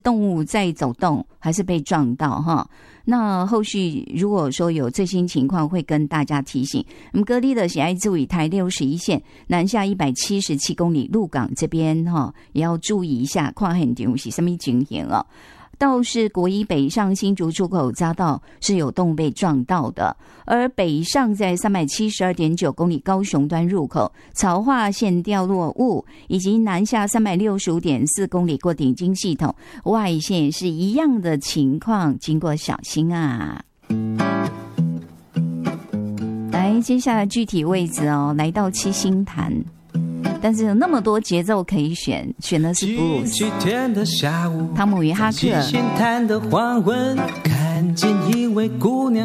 动物在走动还是被撞到哈。那后续如果说有最新情况会跟大家提醒。隔离的喜爱注意台61线南下177公里鹿港这边哈，也要注意一下看现场是什么情形哦。倒是国一北上新竹出口匝道是有动物被撞到的，而北上在372.9公里高雄端入口曹化线掉落物，以及南下365.4公里过顶金系统外线也是一样的情况，经过小心啊。来，接下来具体位置哦，来到七星潭。但是有那么多节奏可以选，选的是布鲁斯。汤姆与哈克。